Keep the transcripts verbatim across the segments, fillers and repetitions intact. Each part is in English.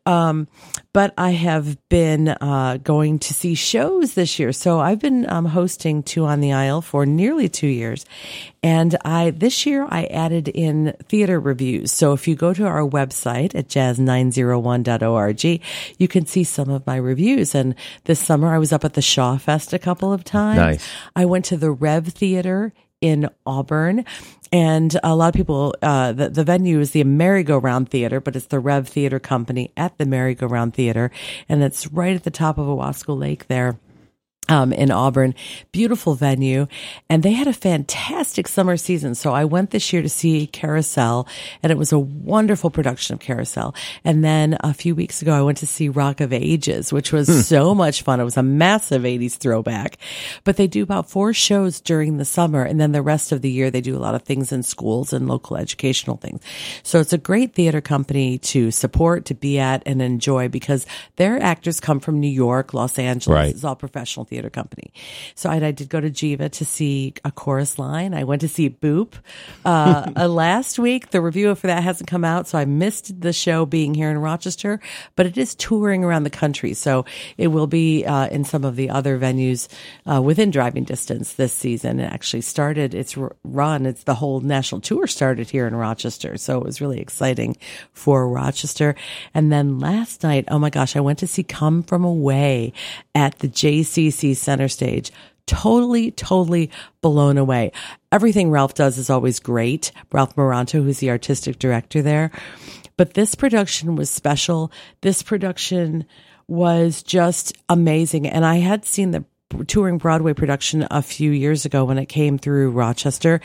Um, but I have been uh, going to see shows this year. So I've been um, hosting Two on the Aisle for nearly two years. And I this year I added in theater reviews. So if you go to our website at jazz nine oh one dot org, you can see some of my reviews. And this summer I was up at the Shaw Fest a couple of times. Nice. I went to the Rev Theater in Auburn. And a lot of people, uh, the, the venue is the Merry-Go-Round Theater, but it's the Rev Theater Company at the Merry-Go-Round Theater. And it's right at the top of Owasco Lake there. Um, in Auburn, beautiful venue, and they had a fantastic summer season. So I went this year to see Carousel, and it was a wonderful production of Carousel. And then a few weeks ago, I went to see Rock of Ages, which was hmm. so much fun. It was a massive eighties throwback, but they do about four shows during the summer, and then the rest of the year, they do a lot of things in schools and local educational things. So it's a great theater company to support, to be at, and enjoy, because their actors come from New York, Los Angeles. Right. It's all professional theater company. So I, I did go to Jiva to see A Chorus Line. I went to see Boop uh, uh, last week. The review for that hasn't come out, so I missed the show being here in Rochester, but it is touring around the country. So it will be uh, in some of the other venues uh, within driving distance this season. It actually started its r- run. It's the whole national tour started here in Rochester. So it was really exciting for Rochester. And then last night, oh my gosh, I went to see Come From Away at the J C C Center Stage. Totally, totally blown away. Everything Ralph does is always great. Ralph Moranto, who's the artistic director there. But this production was special. This production was just amazing. And I had seen the touring Broadway production a few years ago when it came through Rochester.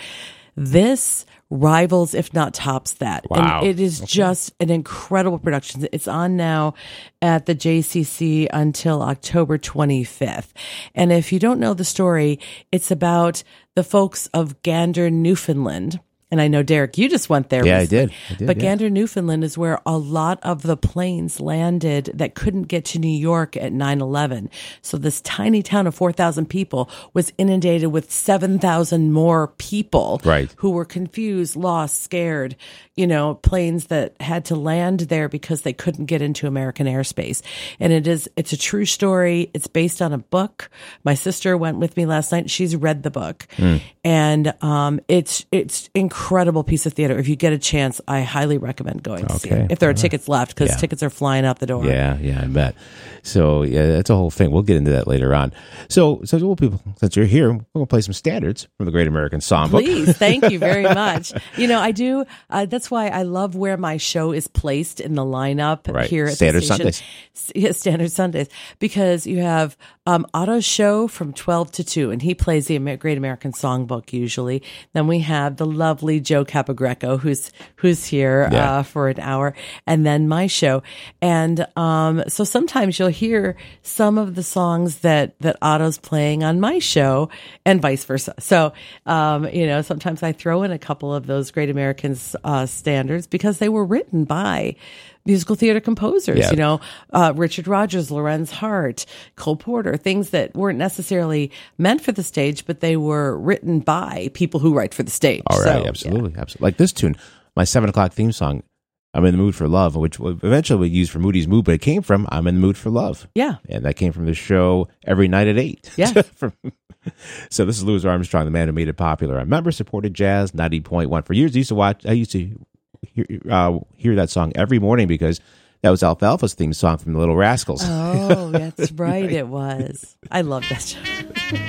This rivals, if not tops that. Wow. And it is just an incredible production. It's on now at the J C C until October twenty-fifth. And if you don't know the story, it's about the folks of Gander, Newfoundland. And I know, Derek, you just went there. Yeah, recently. I did. I did. But yeah. Gander, Newfoundland is where a lot of the planes landed that couldn't get to New York at nine eleven. So this tiny town of four thousand people was inundated with seven thousand more people right. who were confused, lost, scared, you know, planes that had to land there because they couldn't get into American airspace. And it is, it's a true story. It's based on a book. My sister went with me last night. She's read the book. Mm. And um, it's, it's incredible. Incredible piece of theater. If you get a chance, I highly recommend going to okay. see it. If there are uh, to left, because yeah. tickets are flying out the door. Yeah, yeah, I bet. So yeah, that's a whole thing. We'll get into that later on. So, so well, people, since you're here, we're going to play some standards from the Great American Songbook. Please, thank you very much. You know, I do. Uh, that's why I love where my show is placed in the lineup right. here at Standard the station. Sundays. Yeah, Standard Sundays, because you have um, Otto's show from twelve to two, and he plays the Amer- Great American Songbook usually. Then we have the lovely Joe Capogreco, who's who's here yeah. uh, for an hour, and then my show. And um, so sometimes you'll hear some of the songs that that Otto's playing on my show, and vice versa. So um, you know, sometimes I throw in a couple of those Great American uh, standards because they were written by musical theater composers, yeah. you know, uh, Richard Rodgers, Lorenz Hart, Cole Porter, things that weren't necessarily meant for the stage, but they were written by people who write for the stage. All right, so, absolutely, yeah. absolutely. Like this tune, my seven o'clock theme song, I'm in the Mood for Love, which eventually we used for Moody's Mood, but it came from I'm in the Mood for Love. Yeah. And that came from the show Every Night at eight. Yeah. from, so this is Louis Armstrong, the man who made it popular. On member-supported jazz, ninety point one. For years, I used to watch, I used to hear, uh, hear that song every morning because that was Alfalfa's theme song from the Little Rascals. Oh, that's right, it was. I love that show.